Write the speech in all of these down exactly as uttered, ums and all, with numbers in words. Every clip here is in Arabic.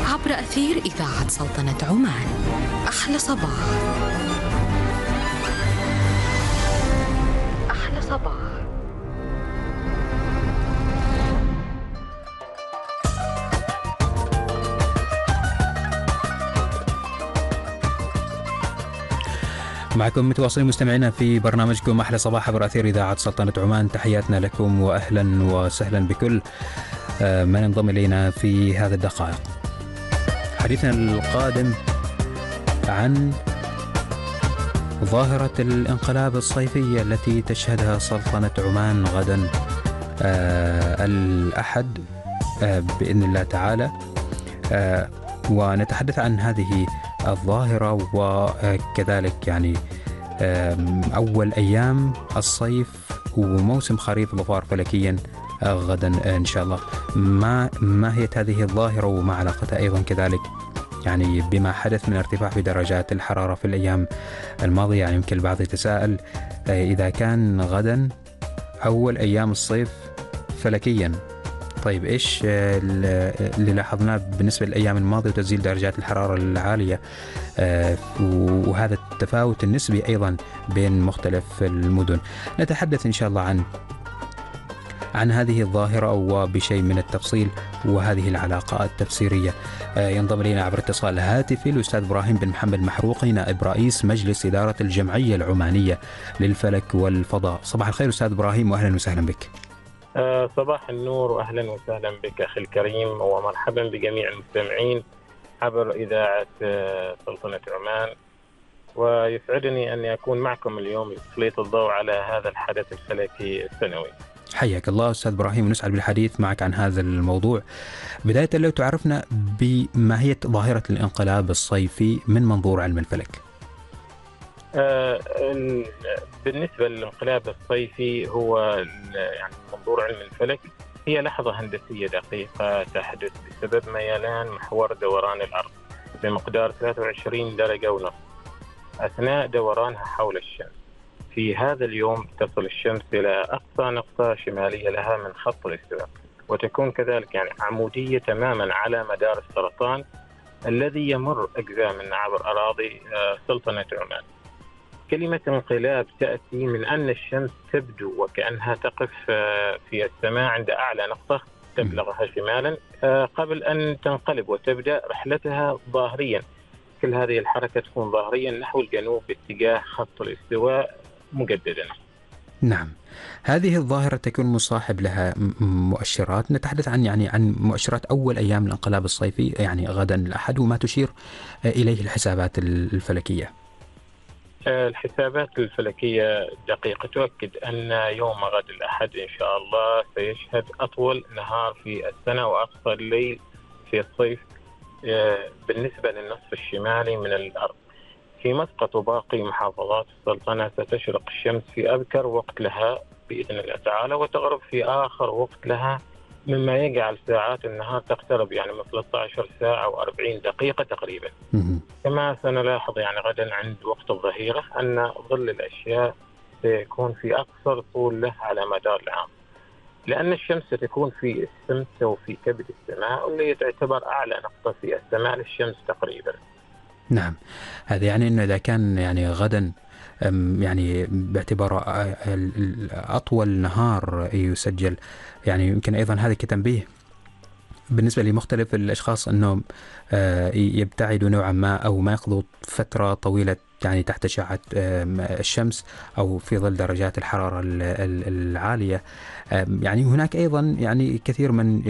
عبر أثير إذاعة سلطنة عمان. أحلى صباح. أحلى صباح. معكم متواصلين مستمعينا في برنامجكم أحلى صباح عبر أثير إذاعة سلطنة عمان. تحياتنا لكم وأهلا وسهلا بكل من انضم إلينا في هذه الدقائق. حديثنا القادم عن ظاهرة الانقلاب الصيفية التي تشهدها سلطنة عمان غدا آه الأحد آه بإذن الله تعالى، آه ونتحدث عن هذه الظاهرة وكذلك يعني أول أيام الصيف وموسم خريف الظفار فلكيا غدا إن شاء الله. ما ماهية هذه الظاهرة وما علاقتها أيضا كذلك يعني بما حدث من ارتفاع في درجات الحرارة في الأيام الماضية؟ يعني يمكن البعض يتساءل إذا كان غدا أول أيام الصيف فلكيا، طيب إيش اللي لاحظناه بالنسبة للأيام الماضية وتسجيل درجات الحرارة العالية وهذا التفاوت النسبي أيضا بين مختلف المدن؟ نتحدث إن شاء الله عن عن هذه الظاهرة وبشيء من التفصيل وهذه العلاقة التفسيرية. ينضم إلينا عبر اتصال هاتفي الأستاذ إبراهيم بن محمد محروقي، نائب رئيس مجلس إدارة الجمعية العمانية للفلك والفضاء. صباح الخير أستاذ إبراهيم وأهلا وسهلا بك. أه صباح النور وأهلا وسهلا بك أخي الكريم، ومرحبا بجميع المستمعين عبر إذاعة سلطنة عمان، ويسعدني أن أكون معكم اليوم لتسليط الضوء على هذا الحدث الفلكي السنوي. حياك الله أستاذ إبراهيم، ونسعد بالحديث معك عن هذا الموضوع. بداية لو تعرفنا بماهية ظاهرة الانقلاب الصيفي من منظور علم الفلك. آه بالنسبة للانقلاب الصيفي هو يعني منظور علم الفلك هي لحظة هندسية دقيقة تحدث بسبب ميلان محور دوران الأرض بمقدار ثلاثة وعشرين درجة ونصف أثناء دورانها حول الشمس. في هذا اليوم تصل الشمس إلى أقصى نقطة شمالية لها من خط الاستواء، وتكون كذلك يعني عمودية تماما على مدار السرطان الذي يمر أجزاء من عبر أراضي سلطنة عمان. كلمة انقلاب تأتي من أن الشمس تبدو وكأنها تقف في السماء عند أعلى نقطة تبلغها شمالا قبل أن تنقلب وتبدأ رحلتها ظاهريا. كل هذه الحركة تكون ظاهريا نحو الجنوب باتجاه خط الاستواء مجددا. نعم، هذه الظاهرة تكون مصاحب لها مؤشرات. نتحدث عن يعني عن مؤشرات أول أيام الانقلاب الصيفي يعني غدا الأحد وما تشير إليه الحسابات الفلكية. الحسابات الفلكية دقيقة تؤكد أن يوم غد الأحد إن شاء الله سيشهد أطول نهار في السنة وأقصى الليل في الصيف بالنسبة للنصف الشمالي من الأرض. في مسقط وباقي محافظات السلطنة ستشرق الشمس في أبكر وقت لها بإذن الله تعالى، وتغرب في آخر وقت لها، مما يجعل ساعات النهار تقترب يعني من ثلاثة عشر ساعة وأربعين دقيقة تقريبا. كما سنلاحظ يعني غدا عند وقت الظهيرة أن ظل الأشياء سيكون في أقصر طول له على مدار العام، لأن الشمس ستكون في السمس وفي كبد السماء واللي تعتبر أعلى نقطة في السماء للشمس تقريبا. نعم، هذا يعني أنه إذا كان يعني غدا يعني باعتبار أطول نهار يسجل، يعني يمكن أيضا هذا كتنبيه بالنسبة لمختلف الأشخاص أنهم يبتعدوا نوعا ما أو ما يقضوا فترة طويلة يعني تحت أشعة الشمس أو في ظل درجات الحرارة العالية. يعني هناك أيضا يعني كثير من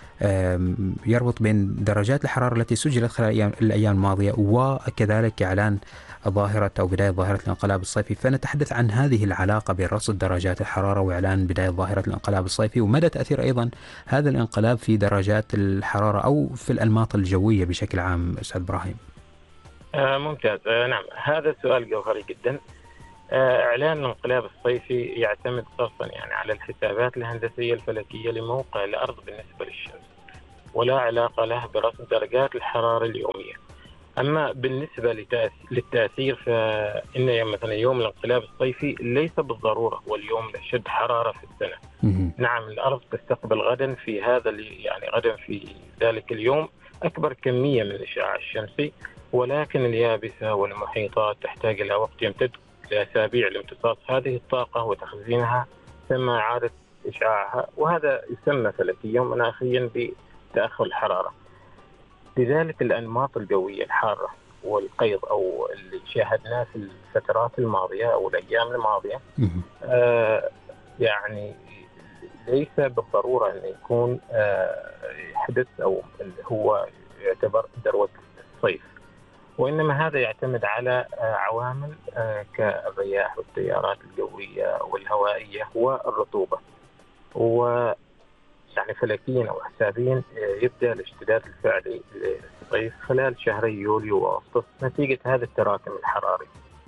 يربط بين درجات الحرارة التي سجلت خلال الأيام الماضية وكذلك إعلان ظاهرة أو بداية ظاهرة الانقلاب الصيفي. فنتحدث عن هذه العلاقة بين رصد درجات الحرارة وإعلان بداية ظاهرة الانقلاب الصيفي ومدى تأثير أيضا هذا الانقلاب في درجات الحرارة أو في الأنماط الجوية بشكل عام. أستاذ إبراهيم. آه ممتاز. آه نعم، هذا سؤال جوهري جدا. آه إعلان الانقلاب الصيفي يعتمد صرفا يعني على الحسابات الهندسية الفلكية لموقع الأرض بالنسبة للشمس، ولا علاقة له برصد درجات الحرارة اليومية. أما بالنسبة للتأثير فإن مثلا يوم الانقلاب الصيفي ليس بالضرورة هو اليوم الأشد حرارة في السنة. نعم، الأرض تستقبل غدا في هذا يعني غدا في ذلك اليوم أكبر كمية من الإشعاع الشمسي، ولكن اليابسة والمحيطات تحتاج إلى وقت يمتد لأسابيع لامتصاص هذه الطاقة وتخزينها ثم إعادة إشعاعها، وهذا يسمى فلكيا ومناخيا بتأخر الحرارة. لذلك الأنماط الجوية الحارة والقيض أو اللي شاهدناه في الفترات الماضية أو الأيام الماضية آه يعني ليس بالضرورة أن يكون آه يحدث أو هو يعتبر ذروة الصيف، وإنما هذا يعتمد على آه عوامل آه كالرياح والتيارات الجوية والهوائية والرطوبة. و يعني فلكيا أو حسابيا يبدأ الاشتداد الفعلي للصيف خلال شهري يوليو وأغسطس نتيجة هذا التراكم الحراري.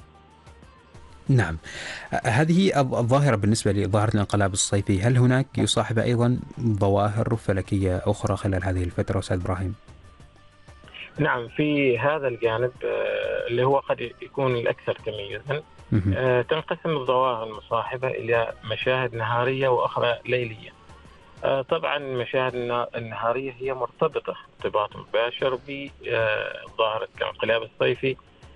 نعم، هذه الظاهرة بالنسبة لظاهرة الانقلاب الصيفي، هل هناك يصاحبها أيضا ظواهر فلكية أخرى خلال هذه الفترة أستاذ إبراهيم؟ نعم، في هذا الجانب اللي هو قد يكون الأكثر تميزا تنقسم الظواهر المصاحبة إلى مشاهد نهارية وأخرى ليلية. طبعا المشاهد النهارية هي مرتبطة ارتباط مباشر بظاهرة الانقلاب الصيفي.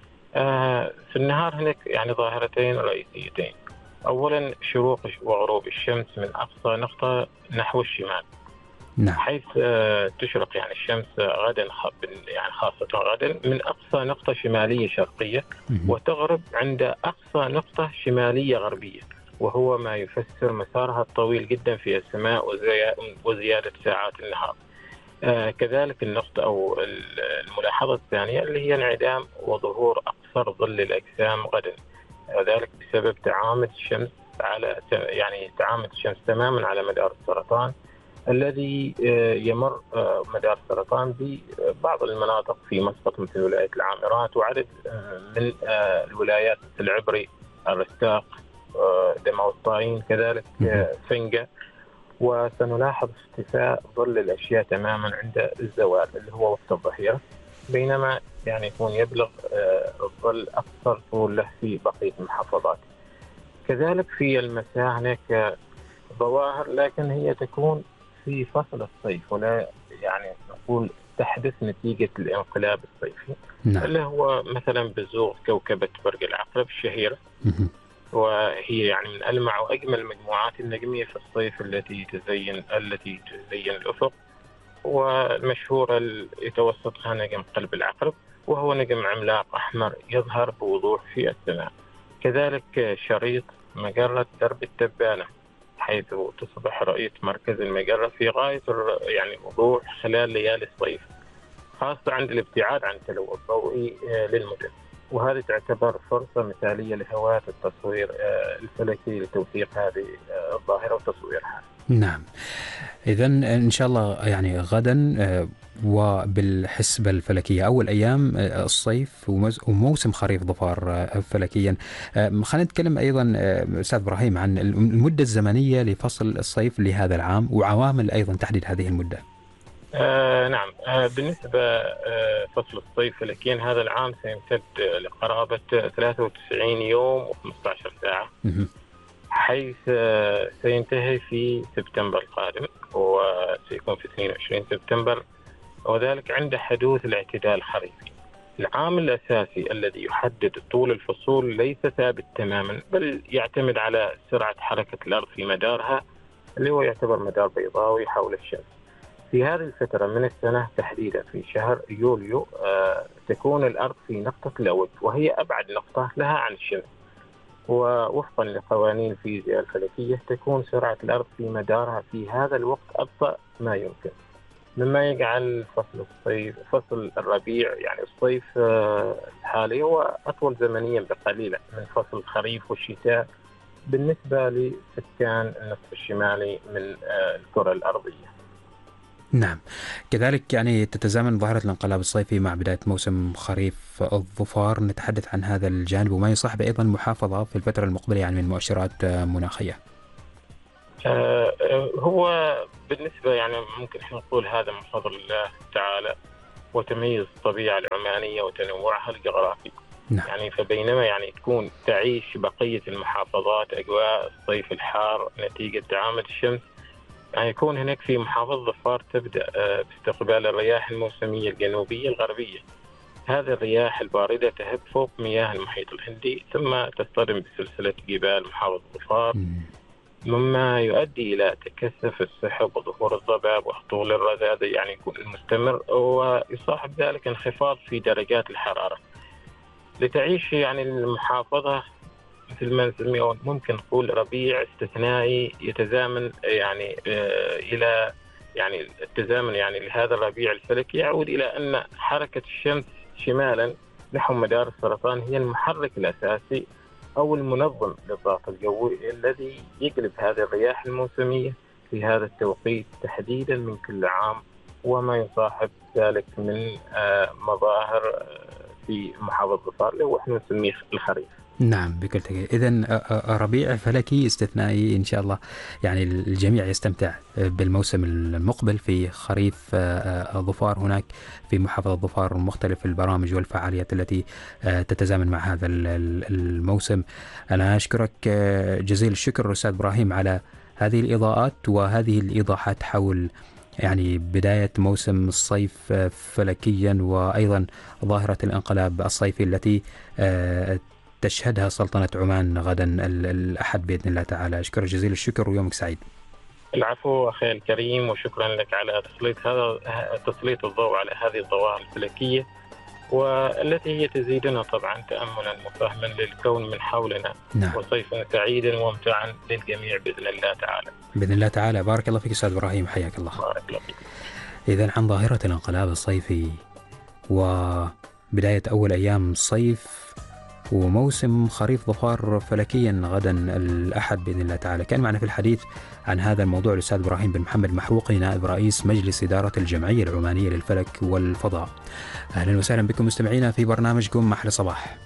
في النهار هناك يعني ظاهرتين رئيسيتين. أولا شروق وغروب الشمس من أقصى نقطة نحو الشمال، نعم. حيث تشرق يعني الشمس غدا يعني خاصة غدا من أقصى نقطة شمالية شرقية وتغرب عند أقصى نقطة شمالية غربية، وهو ما يفسر مسارها الطويل جدا في السماء وزيادة ساعات النهار. آه كذلك النقطة أو الملاحظة الثانية اللي هي انعدام وظهور أقصر ظل الأجسام غدا، وذلك بسبب تعامد الشمس على يعني تعامد الشمس تماما على مدار السرطان الذي آه يمر آه مدار السرطان ببعض المناطق في مسقط مثل ولاية العامرات وعدد آه من آه الولايات مثل العبري، الرستاق، دموطاين، كذلك فنجة. وسنلاحظ اختفاء ظل الأشياء تماما عند الزوال اللي هو وقت الظهيرة، بينما يعني يكون يبلغ الظل أكثر طول له في بقية المحافظات. كذلك في المساء هناك ظواهر لكن هي تكون في فصل الصيف ولا يعني نقول تحدث نتيجة الانقلاب الصيفي. نعم. اللي هو مثلا بزوغ كوكبة برج العقرب الشهيرة، وهي يعني من ألمع وأجمل المجموعات النجمية في الصيف التي تزين التي تزين الأفق، والمشهورة يتوسطها نجم قلب العقرب، وهو نجم عملاق أحمر يظهر بوضوح في السماء. كذلك شريط مجرة درب التبانة، حيث تصبح رؤية مركز المجرة في غاية يعني وضوح خلال ليالي الصيف، خاصة عند الابتعاد عن التلوث الضوئي للمدن، وهذه تعتبر فرصة مثالية لهوات التصوير الفلكي لتوثيق هذه الظاهرة وتصويرها. نعم، إذن إن شاء الله يعني غدا وبالحسبة الفلكية أول أيام الصيف وموسم خريف ظفار فلكيا. خلينا نتكلم أيضا أستاذ إبراهيم عن المدة الزمنية لفصل الصيف لهذا العام وعوامل أيضا تحديد هذه المدة. آه نعم، آه بالنسبة آه فصل الصيف فلكيا هذا العام سيمتد لقرابة ثلاثة وتسعين يوم وخمسة عشر ساعة، حيث آه سينتهي في سبتمبر القادم، وسيكون في اثنين وعشرين سبتمبر، وذلك عند حدوث الاعتدال الخريفي. العامل الأساسي الذي يحدد طول الفصول ليس ثابت تماما، بل يعتمد على سرعة حركة الأرض في مدارها اللي هو يعتبر مدار بيضاوي حول الشمس. في هذه الفترة من السنة تحديدا في شهر يوليو آه تكون الأرض في نقطة الأوج، وهي أبعد نقطة لها عن الشمس، ووفقا لقوانين الفيزياء الفلكية تكون سرعة الأرض في مدارها في هذا الوقت أبطأ ما يمكن، مما يجعل فصل الصيف فصل الربيع يعني الصيف آه الحالي هو أطول زمنيا بقليل من فصل الخريف والشتاء بالنسبة لسكان النصف الشمالي من آه الكرة الأرضية. نعم، كذلك يعني تتزامن ظاهرة الانقلاب الصيفي مع بداية موسم خريف الظفار. نتحدث عن هذا الجانب وما يصاحب أيضا محافظة في الفترة المقبلة يعني من مؤشرات مناخية. آه هو بالنسبة يعني ممكن نقول هذا من فضل الله تعالى وتميز الطبيعة العمانية وتنوعها الجغرافي. نعم. يعني فبينما يعني تكون تعيش بقية المحافظات أجواء الصيف الحار نتيجة تعامد الشمس، يعني يكون هناك في محافظة ظفار تبدأ باستقبال الرياح الموسمية الجنوبية الغربية. هذه الرياح الباردة تهب فوق مياه المحيط الهندي ثم تصطدم بسلسلة جبال محافظة ظفار، مما يؤدي إلى تكثف السحب وظهور الضباب وهطول الرذاذ يعني يكون المستمر، ويصاحب ذلك انخفاض في درجات الحرارة. لتعيش يعني المحافظة مثل ما نسميه ممكن نقول ربيع استثنائي يتزامن يعني إلى يعني التزامن يعني لهذا الربيع الفلكي يعود إلى أن حركة الشمس شمالا نحو مدار السرطان هي المحرك الأساسي أو المنظم للضغط الجوي الذي يقلب هذه الرياح الموسمية في هذا التوقيت تحديدا من كل عام، وما يصاحب ذلك من مظاهر في محافظة ظفار اللي هو احنا نسميه الخريف. نعم بكل تأكيد. إذن ربيع فلكي استثنائي إن شاء الله، يعني الجميع يستمتع بالموسم المقبل في خريف ظفار هناك في محافظة ظفار، مختلف البرامج والفعاليات التي تتزامن مع هذا الموسم. أنا أشكرك جزيل الشكر أستاذ إبراهيم على هذه الإضاءات وهذه الإيضاحات حول يعني بداية موسم الصيف فلكيا، وأيضا ظاهرة الانقلاب الصيفي التي تشهدها سلطنة عمان غدا الأحد بإذن الله تعالى. أشكر جزيل الشكر ويومك سعيد. العفو أخي الكريم، وشكرا لك على تسليط هذا تسليط الضوء على هذه الظواهر الفلكية، والتي هي تزيدنا طبعا تأملا وفهما للكون من حولنا. نعم. وصيفا سعيدا وممتعا للجميع بإذن الله تعالى. بإذن الله تعالى. بارك الله فيك أستاذ إبراهيم، حياك الله. بارك الله فيك. إذن عن ظاهرة الانقلاب الصيفي وبداية أول أيام الصيف وموسم خريف ظفار فلكيا غدا الأحد بإذن الله تعالى. كان معنا في الحديث عن هذا الموضوع الأستاذ إبراهيم بن محمد محروقي، نائب رئيس مجلس إدارة الجمعية العمانية للفلك والفضاء. أهلا وسهلا بكم مستمعينا في برنامجكم محل صباح.